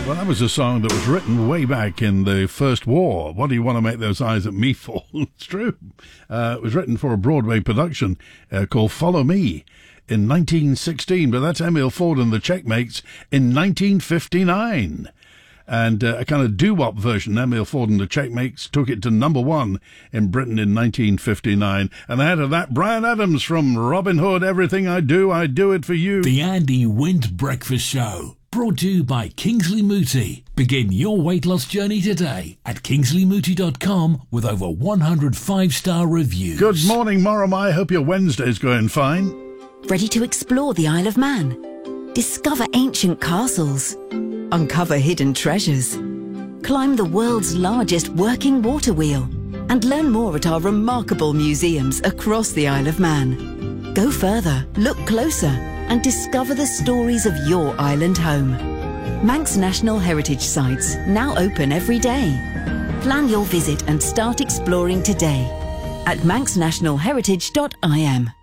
Well, that was a song that was written way back in the First War. What do you want to make those eyes at me for? It's true. It was written for a Broadway production called Follow Me in 1916, but that's Emil Ford and the Checkmates in 1959. And a kind of doo-wop version, Emil Ford and the Checkmates took it to number one in Britain in 1959. And ahead of that, Bryan Adams from Robin Hood, Everything I Do It For You. The Andy Wint Breakfast Show, brought to you by Kingsley Mooti. Begin your weight loss journey today at kingsleymooti.com with over 100 5-star reviews. Good morning, Moromai. Hope your Wednesday's going fine. Ready to explore the Isle of Man? Discover ancient castles. Uncover hidden treasures. Climb the world's largest working water wheel. And learn more at our remarkable museums across the Isle of Man. Go further, look closer, and discover the stories of your island home. Manx National Heritage Sites, now open every day. Plan your visit and start exploring today at manxnationalheritage.im.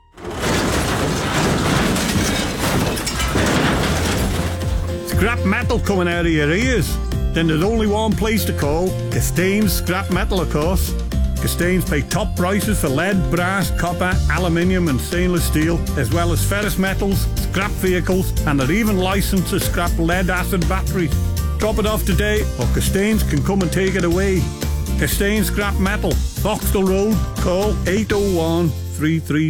Scrap metal coming out of your ears? Then there's only one place to call, Castains Scrap Metal, of course. Castains pay top prices for lead, brass, copper, aluminium and stainless steel, as well as ferrous metals, scrap vehicles, and they're even licensed to scrap lead-acid batteries. Drop it off today, or Castains can come and take it away. Castains Scrap Metal, Foxtel Road, call 801 33